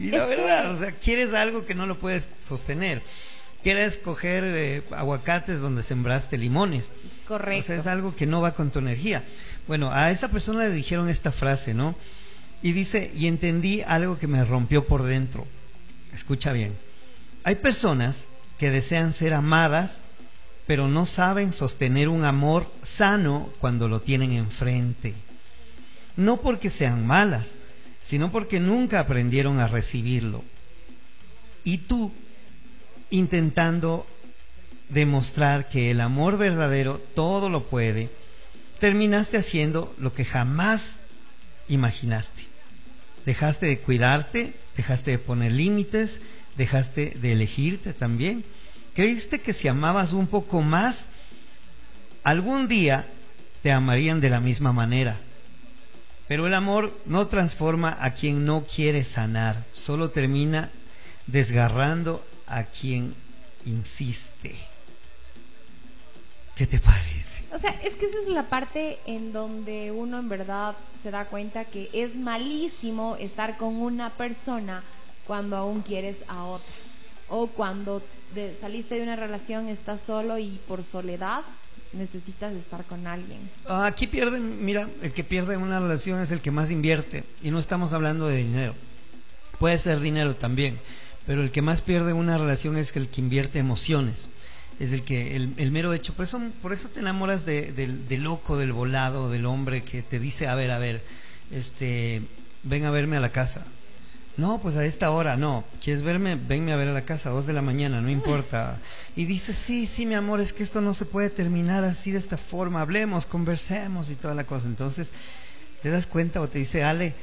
Y la verdad, o sea, quieres algo que no lo puedes sostener. Quieres coger aguacates donde sembraste limones. Correcto. O sea, es algo que no va con tu energía. Bueno, a esa persona le dijeron esta frase, ¿no? Y dice, y entendí algo que me rompió por dentro. Escucha bien. Hay personas que desean ser amadas, pero no saben sostener un amor sano cuando lo tienen enfrente. No porque sean malas, sino porque nunca aprendieron a recibirlo. Y tú, intentando demostrar que el amor verdadero todo lo puede, terminaste haciendo lo que jamás imaginaste. Dejaste de cuidarte, dejaste de poner límites, dejaste de elegirte también. Creíste que si amabas un poco más, algún día te amarían de la misma manera. Pero el amor no transforma a quien no quiere sanar, solo termina desgarrando a quien insiste. ¿Qué te parece? O sea, es que esa es la parte en donde uno en verdad se da cuenta que es malísimo estar con una persona cuando aún quieres a otra. O cuando saliste de una relación, estás solo y por soledad necesitas estar con alguien. Aquí pierden, mira, el que pierde una relación es el que más invierte. Y no estamos hablando de dinero. Puede ser dinero también, pero el que más pierde una relación es el que invierte emociones. Es el que, el mero hecho. Por eso te enamoras del loco, del volado, del hombre que te dice, a ver, ven a verme a la casa. No, pues a esta hora, no. ¿Quieres verme? Venme a ver a la casa, 2 de la mañana, no importa. Y dices, sí, mi amor, es que esto no se puede terminar así de esta forma. Hablemos, conversemos y toda la cosa. Entonces, te das cuenta o te dice, Ale,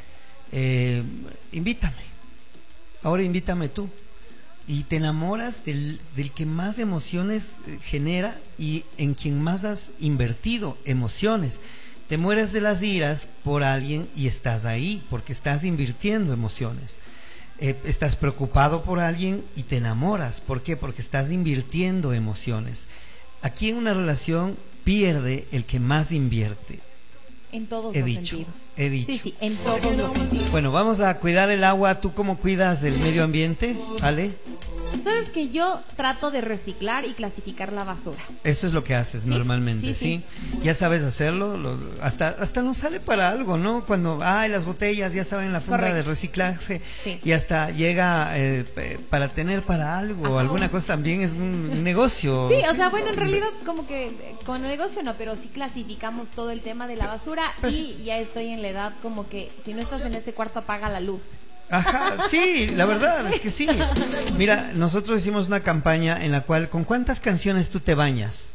invítame. Ahora invítame tú. Y te enamoras del que más emociones genera y en quien más has invertido emociones. Te mueres de las iras por alguien y estás ahí porque estás invirtiendo emociones. Estás preocupado por alguien y te enamoras. ¿Por qué? Porque estás invirtiendo emociones. Aquí en una relación pierde el que más invierte. En todos los sentidos. He dicho. Sí, en todos los sentidos. Bueno, vamos a cuidar el agua. ¿Tú cómo cuidas el medio ambiente, Ale? Sabes que yo trato de reciclar y clasificar la basura. Eso es lo que haces normalmente, ¿sí? Ya sabes hacerlo, hasta nos sale para algo, ¿no? Cuando, las botellas, ya saben, la funda de reciclaje, y hasta llega para tener para algo, alguna cosa también es un negocio. Sí, o sea, bueno, en realidad como que con el negocio no, pero sí clasificamos todo el tema de la basura y ya estoy en la edad como que si no estás en ese cuarto apaga la luz. Ajá, sí, la verdad es que sí. Mira, nosotros hicimos una campaña en la cual, ¿con cuántas canciones tú te bañas?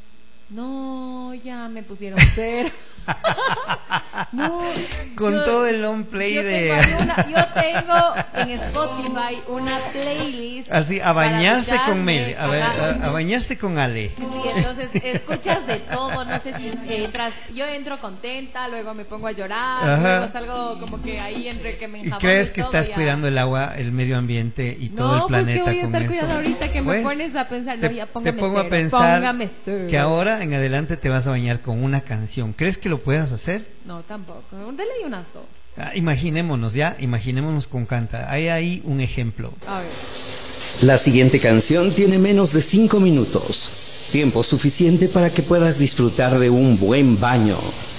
No, ya me pusieron cero. No, con todo el long play yo tengo en Spotify una playlist así, a bañarse con Meli, a bañarse con Ale. Sí, entonces escuchas de todo, no sé si entras, yo entro contenta, luego me pongo a llorar, luego salgo como que ahí entre que me enjabono. ¿Y crees que estás cuidando el agua, el medio ambiente y todo el planeta pues que voy a estar con cuidando eso? ahorita que me pones a pensar, no, ya póngame te pongo cero, a pensar póngame cero. Que ahora en adelante te vas a bañar con una canción. ¿Crees que lo puedas hacer? No, tampoco. Dele unas 2. Imaginémonos con Canta. Hay ahí un ejemplo. A ver. La siguiente canción tiene menos de 5 minutos. Tiempo suficiente para que puedas disfrutar de un buen baño.